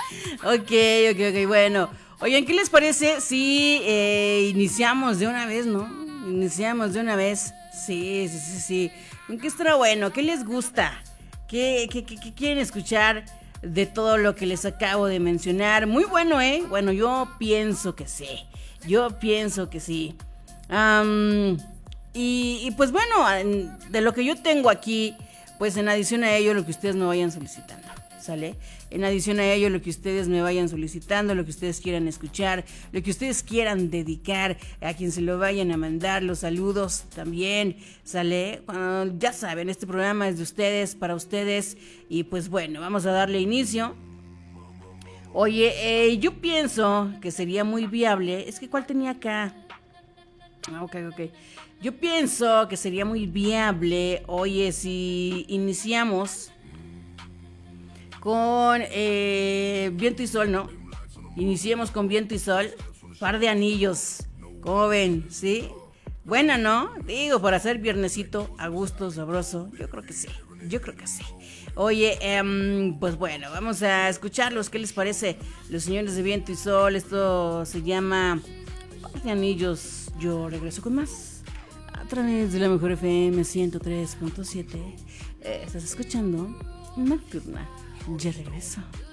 Ok, bueno. Oigan, ¿qué les parece si iniciamos de una vez, no? Iniciamos de una vez. Sí. ¿Qué estará bueno? ¿Qué les gusta? ¿Qué quieren escuchar de todo lo que les acabo de mencionar? Muy bueno, ¿eh? Bueno, yo pienso que sí. Y pues bueno, de lo que yo tengo aquí, pues en adición a ello, lo que ustedes me vayan solicitando, ¿sale? En adición a ello, lo que ustedes me vayan solicitando, lo que ustedes quieran escuchar, lo que ustedes quieran dedicar, a quien se lo vayan a mandar, los saludos también, ¿sale? Ya saben, este programa es de ustedes, para ustedes, y pues bueno, vamos a darle inicio. Oye, yo pienso que sería muy viable, es que ¿cuál tenía acá? Ok. Yo pienso que sería muy viable, oye, si iniciamos con Viento y Sol, ¿no? Iniciemos con Viento y Sol, Par de Anillos, ¿cómo ven? ¿Sí? Buena, ¿no? Digo, para hacer viernesito a gusto, sabroso, yo creo que sí. Oye, pues bueno, vamos a escucharlos, ¿qué les parece? Los señores de Viento y Sol, esto se llama Par de Anillos. Yo regreso con más a través de la Mejor FM 103.7. Estás escuchando Nocturna. Ya regreso.